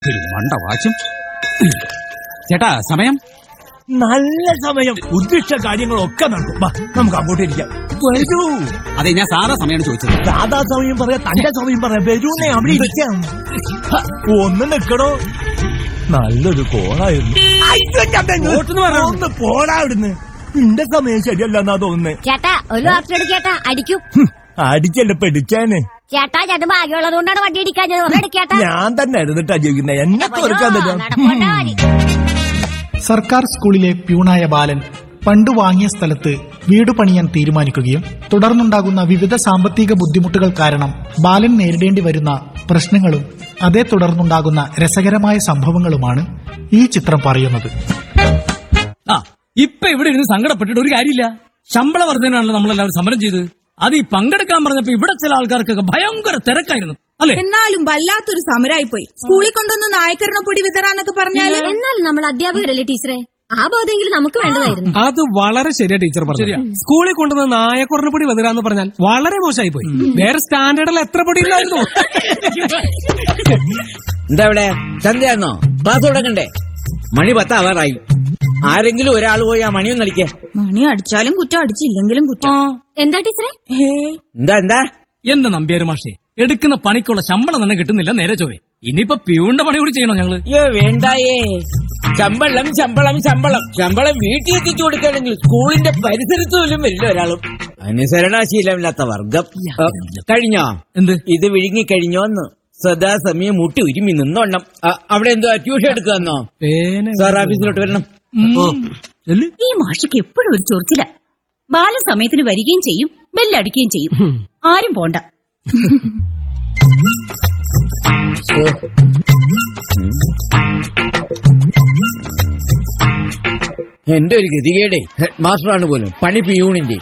മണ്ട വാച്ചും. ചേട്ടാ സമയം നല്ല സമയം. ഉദ്ദിഷ്ട കാര്യങ്ങളൊക്കെ നടക്കും. നമുക്ക് അങ്ങോട്ട് ഇരിക്കാം. വരൂ. അതെ, ഞാൻ സാധാ സമയമാണ് ചോദിച്ചത്. സാധാ സമയം പറയാ, തന്റെ സമയം പറയാം. വരൂന്നേ, അവിടെ ഇരിക്കാം. ഒന്ന് നിക്കണോ? നല്ലൊരു കോളായിരുന്നു. ഒന്ന് പോടാ ഇവിടുന്ന്. നിന്റെ സമയം ശരിയല്ലെന്നാ തോന്നുന്നേ. ചേട്ടാ ഒരു ഓപ്ഷൻ എടുക്കേട്ടാ, അടിക്കും. അടിച്ചല്ല പിടിച്ചാന്. ചേട്ടാ ചേട്ടൻ ഭാഗ്യമുള്ളത് കൊണ്ടാണ് വണ്ടി അടിക്കാൻ. ഞാൻ തന്നെ ഇരുന്നിട്ടാ ജീവിക്കുന്നത്. എന്നെ തോർക്കാൻ തരാം. സർക്കാർ സ്കൂളിലെ പ്യൂണായ ബാലൻ പണ്ടു വാങ്ങിയ സ്ഥലത്ത് വീട് പണിയാൻ തീരുമാനിക്കുകയും തുടർന്നുണ്ടാകുന്ന വിവിധ സാമ്പത്തിക ബുദ്ധിമുട്ടുകൾ കാരണം ബാലൻ നേരിടേണ്ടി വരുന്ന പ്രശ്നങ്ങളും അതേ തുടർന്നുണ്ടാകുന്ന രസകരമായ സംഭവങ്ങളുമാണ് ഈ ചിത്രം പറയുന്നത്. ഇപ്പൊ ഇവിടെ ഇരുന്ന് സങ്കടപ്പെട്ടിട്ട് ഒരു കാര്യമില്ല. ശമ്പള വർധനയാണല്ലോ നമ്മളെല്ലാവരും സമരം ചെയ്ത്. അത് ഈ പങ്കെടുക്കാൻ പറഞ്ഞപ്പോ ഇവിടെ ചില ആൾക്കാർക്കൊക്കെ ഭയങ്കര തിരക്കായിരുന്നു അല്ലെ. എന്നാലും വല്ലാത്തൊരു സമരമായിപ്പോയി. സ്കൂളിൽ കൊണ്ടൊന്ന് നായക്കരണപ്പൊടി വിതറാന്നൊക്കെ പറഞ്ഞാല്. എന്നാലും നമ്മൾ അധ്യാപകരല്ലേ ടീച്ചറെ, ആ ബോധമെങ്കിലും നമുക്ക് വേണ്ടതായിരുന്നു. അത് വളരെ ശരിയാ ടീച്ചർ പറഞ്ഞു. സ്കൂളിൽ കൊണ്ടുവന്ന് നായക്കുറഞ്ഞ പൊടി വിതരാന്ന് പറഞ്ഞാൽ വളരെ മോശമായി പോയി. വേറെ സ്റ്റാൻഡേർഡിൽ എത്ര പൊടി ഇല്ലായിരുന്നു. എന്താ ഇവിടെ സന്ധ്യാന്നോ? ക്ലാസ് തുടങ്ങണ്ടേ? മണി 10 ആവാറായി. ആരെങ്കിലും ഒരാൾ പോയി ആ മണിയൊന്നും അടിക്കേ. മണി അടിച്ചാലും കുറ്റം, അടിച്ചില്ലെങ്കിലും കുറ്റം. എന്താ ടീച്ചറെ? എന്താ എന്റെ നമ്പ്യാര് മാഷേ, എടുക്കുന്ന പണിക്കുള്ള ശമ്പളം തന്നെ കിട്ടുന്നില്ല. നേരെ ചോവേ, ഇനിയിപ്പോ പ്യൂണിന്റെ പണി കൂടി ചെയ്യണോ ഞങ്ങള്? വേണ്ടായേ. ശമ്പളം ശമ്പളം ശമ്പളം ശമ്പളം വീട്ടിൽ എത്തിച്ചു കൊടുക്കുകയാണെങ്കിൽ സ്കൂളിന്റെ പരിസരത്ത് പോലും വരില്ല ഒരാളും. അനുസരണാശീലമില്ലാത്ത വർഗം. കഴിഞ്ഞോ? എന്ത് ഇത് വിഴുങ്ങിക്കഴിഞ്ഞോന്ന്? സദാസമയം മുട്ടി ഉരുമി നിന്നോണം. അവിടെ എന്തോ ട്യൂഷൻ എടുക്കാന്നോ? സാർ ഓഫീസിലോട്ട് വരണം. ഈ മാഷിക്ക് എപ്പോഴും ഒരു ചൊറിച്ചില്ല. ബാലസമയത്തിന് വരികയും ചെയ്യും, ബെല്ലടിക്കുകയും ചെയ്യും. ആരും പോണ്ട. എന്റെ ഒരു ഗതികേടെ. ഹെഡ് മാസ്റ്ററാണ് പോലും, പണി പിയൂണിന്റെ.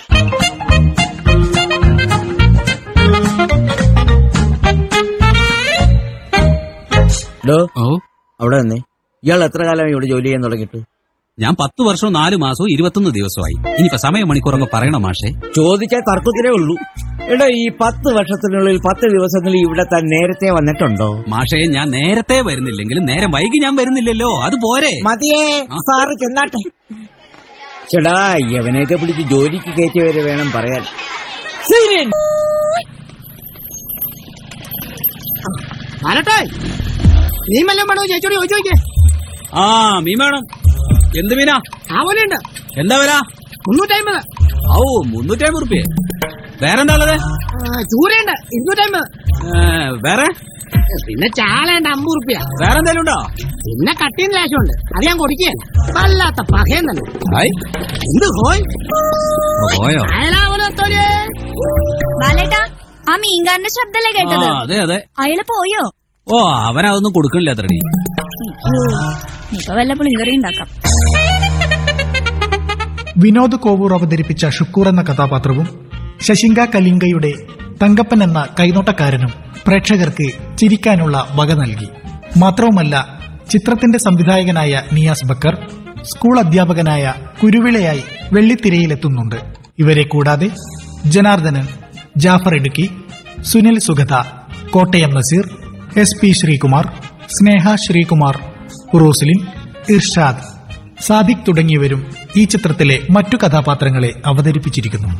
അവിടെ തന്നെ ഇയാൾ എത്ര കാലമായി ഇവിടെ ജോലി ചെയ്യാൻ തുടങ്ങിയിട്ട്? ഞാൻ 10 വർഷവും 4 മാസവും 21 ദിവസമായി. ഇനിയിപ്പോ സമയം മണിക്കൂറങ്ങ് പറയണം മാഷേ. ചോദിച്ചാൽ തർക്കത്തിലേ ഉള്ളൂ. എടാ, ഈ 10 വർഷത്തിനുള്ളിൽ 10 ദിവസങ്ങളിൽ ഇവിടെ താൻ നേരത്തെ വന്നിട്ടുണ്ടോ? മാഷേ, ഞാൻ നേരത്തെ വരുന്നില്ലെങ്കിലും നേരം വൈകി ഞാൻ വരുന്നില്ലല്ലോ, അത് പോരെ. മതിയേ, സാറ് ചെന്നാട്ടെ. ചേടാ, യവനെയൊക്കെ പിടിച്ച് ജോലിക്ക് കയറ്റി വരെ വേണം പറയാൻ. നീ മെല്ലെ വേണോ ചേച്ചോടി ചോദിച്ചോക്കെ. ആ മീൻ വേണം. എന്ത് മീനാ? ആവലുണ്ട്. എന്താ വില? 350. ഓ, 350 റുപ്യ. വേറെന്താ ഉള്ളത്? ചൂരയുണ്ട് 250. വേറെ? പിന്നെ ചാളയുണ്ട് 50 റുപ്യ. വേറെ എന്തെങ്കിലും ഉണ്ടോ? പിന്നെ കട്ടിയും ലാശമുണ്ട്, അത് ഞാൻ കൊടുക്കുകയാണ്. വല്ലാത്ത പകയെന്നല്ലോ. എന്ത് പോയോ? ബാലേട്ടാ, ആ മീൻകാരന്റെ ശബ്ദല്ലേ കേട്ടത്? അതെ അതെ. അയാള് പോയോ? ഓ, അവനതൊന്നും കൊടുക്കണില്ല അത്രടി. ഇപ്പൊ വല്ല പുളിങ്കറി ഉണ്ടാക്കാം. വിനോദ് കോവൂർ അവതരിപ്പിച്ച ഷുക്കൂർ എന്ന കഥാപാത്രവും ശശിങ്ക കലിംഗയുടെ തങ്കപ്പൻ എന്ന കൈനോട്ടക്കാരനും പ്രേക്ഷകർക്ക് ചിരിക്കാനുള്ള വക നൽകി. മാത്രവുമല്ല, ചിത്രത്തിന്റെ സംവിധായകനായ നിയാസ് ബക്കർ സ്കൂൾ അധ്യാപകനായ കുരുവിളയായി വെള്ളിത്തിരയിലെത്തുന്നുണ്ട്. ഇവരെ കൂടാതെ ജനാർദ്ദനൻ, ജാഫർ ഇടുക്കി, സുനിൽ സുഗത, കോട്ടയം നസീർ, SP ശ്രീകുമാർ, സ്നേഹ ശ്രീകുമാർ, റോസ്ലിൻ, ഇർഷാദ്, സാദിഖ് തുടങ്ങിയവരും ഈ ചിത്രത്തിലെ മറ്റു കഥാപാത്രങ്ങളെ അവതരിപ്പിച്ചിരിക്കുന്നു.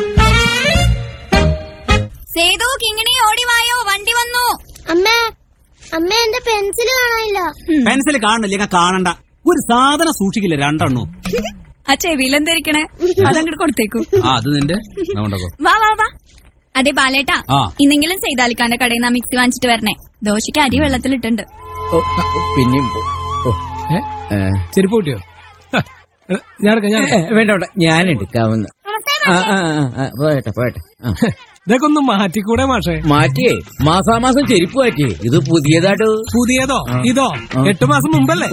സേതു, കിങ്ങിണി ഓടിവായോ, വണ്ടി വന്നു. അമ്മ എന്റെ പെൻസിൽ കാണാനില്ല. പെൻസിൽ കാണില്ല, കാണണ്ട. ഒരു സാധനം സൂക്ഷിക്കില്ല, 2 എണ്ണോ. ആ ചെവിയിലെന്തിരിക്കണേ, അതങ്ങോട്ട് കൊടുത്തേക്കൂ. അത് നിന്റെ. വാ വാ വാ. അതെ ബാലേട്ടാ, ഇന്നെങ്കിലും സൈതാലിക്കാന്റെ കടയിൽ നിന്ന് മിക്സി വാങ്ങിച്ചിട്ട് വരണേ. ദോശയ്ക്ക് അരി വെള്ളത്തിലിട്ടുണ്ട്. പിന്നെയും ചെരുപ്പ് കൂട്ടിയോ? വേണ്ട, ഞാൻ എടുക്കാവുന്ന. പോയട്ടെ. ഇതൊക്കെ ഒന്ന് മാറ്റിക്കൂടെ മാഷേ? മാറ്റിയേ, മാസാമാസം ചെരുപ്പ് മാറ്റിയേ. ഇത് പുതിയതായിട്ട്. പുതിയതോ? ഇതോ 8 മാസം മുമ്പല്ലേ?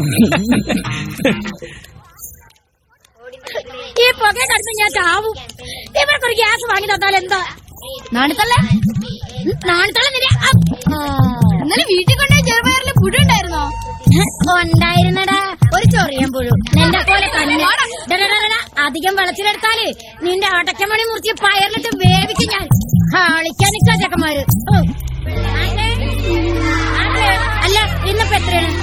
ഈ പുക കടന്ന് ഞാൻ ചാവും. ഇവർക്കൊരു ഗ്യാസ് വാങ്ങി തന്നാൽ എന്താ? നാണിത്തല്ലേ ഇന്നലെ വീട്ടിൽ കൊണ്ടുപോയി ചെറുപയറിൽ പുഴു ഉണ്ടായിരുന്നോ? ഉണ്ടായിരുന്നടാ, ഒരു ചൊറിയാൻ പുഴു. നിന്റെ പോലെ അധികം വെള്ളത്തിലെടുത്താല് നിന്റെ അടക്കമണി മുറിച്ച് പയറിലിട്ട് വേവിച്ച് ഞാൻ കളിക്കാൻ നിൽക്കാ ചെക്കന്മാര്. അല്ല, ഇന്നിപ്പോ എത്രയാണ്?